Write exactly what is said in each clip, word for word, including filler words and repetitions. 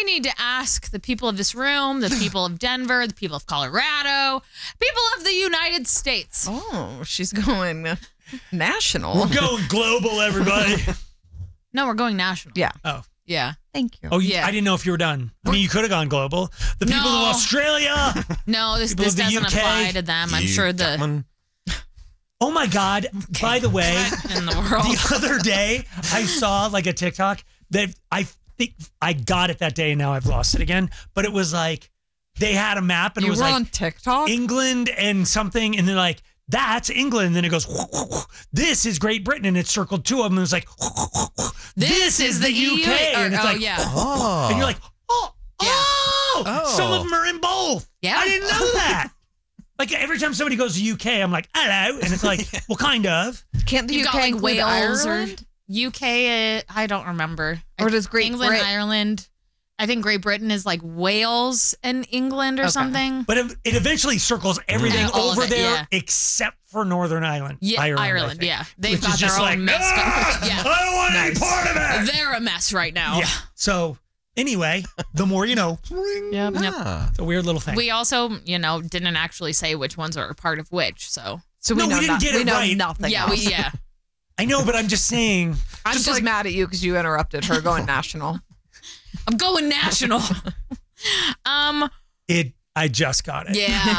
need to ask the people of this room, the people of Denver, the people of Colorado, people of the United States. Oh, she's going national. We're going global, everybody. No, we're going national. Yeah. Oh. Yeah. Thank you. Oh, Yeah. I didn't know if you were done. I mean, you could have gone global. The people No. of Australia. No, this, People this of the doesn't U K. apply to them. I'm You sure the gentlemen. Oh my God. By the way, what in the world. the other day I saw like a TikTok that I think I got it that day and now I've lost it again. But it was like they had a map and You it was were like on TikTok? England and something. And they're like, that's England. And then it goes, this is Great Britain. And it circled two of them. And it's like, this, is the U K. Or- and it's oh, like, yeah. Oh. and you're like, oh, Yeah. oh, Oh. some of them are in both. Yeah. I didn't know that. Like every time somebody goes to U K, I'm like, hello. And it's like, well, kind of. Can't the You U K got like include Wales Ireland? or U K. Uh, I don't remember. Or I- does Great England, Brit- Ireland? I think Great Britain is like Wales and England or Okay. something. But it, it eventually circles everything And all of over it, there yeah. except for Northern Ireland. Yeah, Ireland, I Ireland. think. Yeah, they've Which got is their just own like, mess. "Ah, Yeah, I don't want any Nice. part of it. they're a mess right now. Yeah. So anyway, the more you know. Yep, yep. Ah. It's a weird little thing. We also, you know, didn't actually say which ones are a part of which. So So we No, we know didn't no- get it we know right. nothing yeah, else. we yeah. I know, but I'm just saying. I'm just, like- mad at you because you interrupted her going national. I'm going national. um. It. I just got it. Yeah.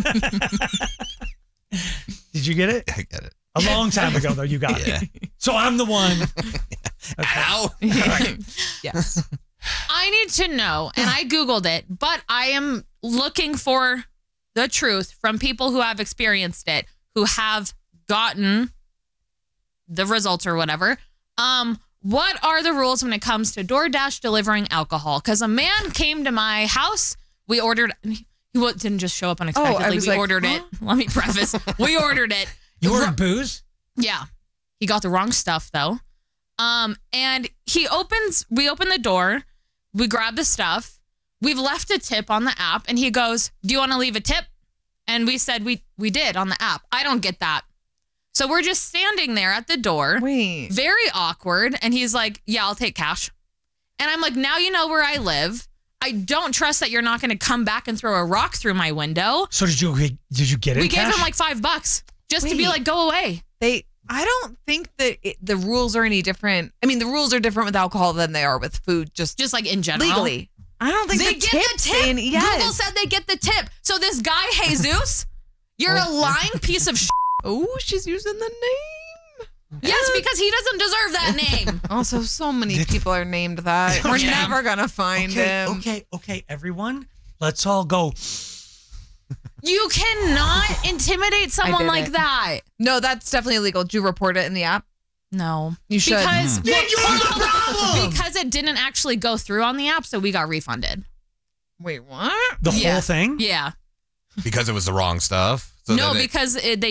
Did you get it? I get it. A long time ago, though. You got Yeah. it. So I'm the one. Ow. Yes. I need to know, and I Googled it, but I am looking for the truth from people who have experienced it, who have gotten the results or whatever. Um, what are the rules when it comes to DoorDash delivering alcohol? Because a man came to my house. We ordered. He wa- didn't just show up unexpectedly. was we like, ordered huh? it. Let me preface. We ordered it. You ordered booze? Yeah. He got the wrong stuff though. Um, and he opens, we open the door, we grab the stuff, we've left a tip on the app, and he goes, do you want to leave a tip? And we said we we did on the app. I don't get that. So we're just standing there at the door. Wait. Very awkward. And he's like, yeah, I'll take cash. And I'm like, now you know where I live. I don't trust that you're not going to come back and throw a rock through my window. So did you? Did you get it? We in gave cash? him like five bucks just to be Wait. like, go away. They. I don't think that it, the rules are any different. I mean, the rules are different with alcohol than they are with food. Just Just like in general. legally. I don't think They the get tips the tip. in- yes. Google said they get the tip. So this guy, Jesus, you're a lying piece of shit. Oh, she's using the name. Yes, because he doesn't deserve that name. Also, so many people are named that. We're Okay. never gonna find Okay, him. okay, okay, everyone, let's all go. You cannot intimidate someone did like it. that. No, that's definitely illegal. Did you report it in the app? No. You should. Because, Then you're the problem. because it didn't actually go through on the app, so we got refunded. Wait, what? The Yeah. whole thing? Yeah. Because it was the wrong stuff. So no, then it- because it, they